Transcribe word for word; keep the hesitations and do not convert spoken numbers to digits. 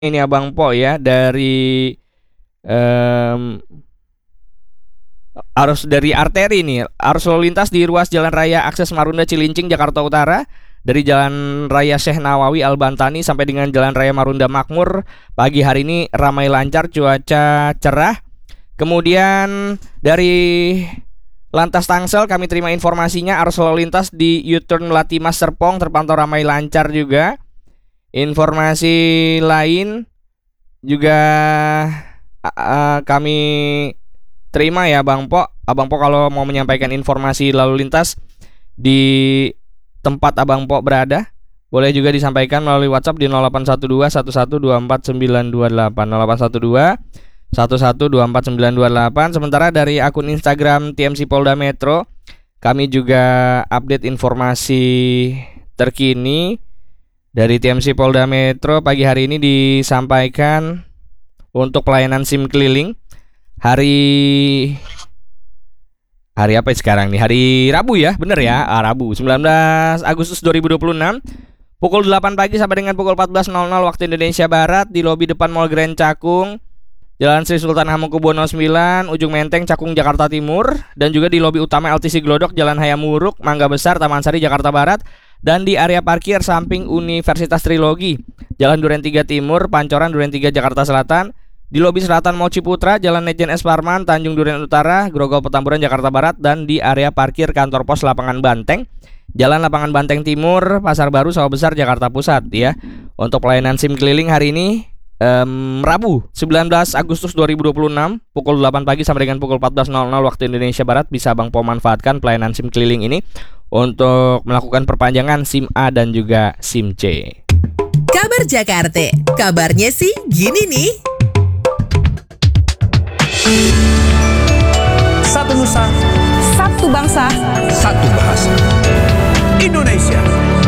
Ini Abang Po ya dari um, arus dari arteri nih, arus lalu lintas di ruas Jalan Raya Akses Marunda Cilincing Jakarta Utara dari Jalan Raya Syekh Nawawi Al-Bantani sampai dengan Jalan Raya Marunda Makmur pagi hari ini ramai lancar, cuaca cerah. Kemudian dari Lantas Tangsel kami terima informasinya arus lalu lintas di U-turn Melati Mas Serpong terpantau ramai lancar juga. Informasi lain juga uh, kami terima ya Bang Po. Abang Po kalau mau menyampaikan informasi lalu lintas di tempat Abang Po berada, boleh juga disampaikan melalui WhatsApp di nol delapan satu dua satu satu dua empat sembilan dua delapan nol delapan satu dua satu satu dua empat sembilan dua delapan. Sementara dari akun Instagram T M C Polda Metro kami juga update informasi terkini dari T M C Polda Metro. Pagi hari ini disampaikan untuk pelayanan SIM keliling hari hari apa sekarang nih? Hari Rabu ya, bener ya? Ah, Rabu sembilan belas Agustus dua ribu dua puluh enam pukul delapan pagi sampai dengan pukul empat belas waktu Indonesia Barat di lobi depan Mall Grand Cakung, Jalan Sri Sultan Hamengkubuwono sembilan, Ujung Menteng, Cakung, Jakarta Timur, dan juga di lobi utama L T C Glodok, Jalan Hayam Wuruk, Mangga Besar, Taman Sari, Jakarta Barat, dan di area parkir samping Universitas Trilogi, Jalan Duren tiga Timur, Pancoran Duren tiga Jakarta Selatan, di lobi selatan Mall Ciputra, Jalan Lejen S. Parman, Tanjung Duren Utara, Grogol Petamburan, Jakarta Barat, dan di area parkir kantor pos Lapangan Banteng, Jalan Lapangan Banteng Timur, Pasar Baru, Sawah Besar, Jakarta Pusat ya. Untuk pelayanan SIM keliling hari ini Um, Rabu sembilan belas Agustus dua ribu dua puluh enam pukul delapan pagi sampai dengan pukul empat belas waktu Indonesia Barat bisa Bang Po manfaatkan pelayanan SIM keliling ini untuk melakukan perpanjangan SIM A dan juga SIM C. Kabar Jakarta, kabarnya sih gini nih. Satu Nusa, satu bangsa, satu bahasa. Indonesia.